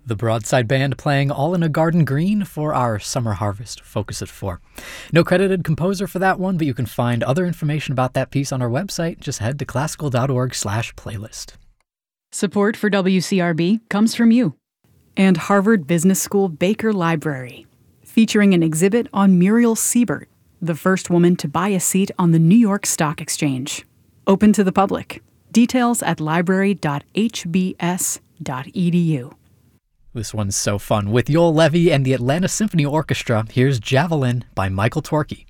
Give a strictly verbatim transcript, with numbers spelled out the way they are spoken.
The Broadside Band playing All in a Garden Green for our Summer Harvest Focus at four. No credited composer for that one, but you can find other information about that piece on our website. Just head to classical.org slash playlist. Support for W C R B comes from you and Harvard Business School Baker Library, featuring an exhibit on Muriel Siebert, the first woman to buy a seat on the New York Stock Exchange. Open to the public. Details at library dot h b s dot e d u. This one's so fun. With Yoel Levy and the Atlanta Symphony Orchestra, here's Javelin by Michael Torke.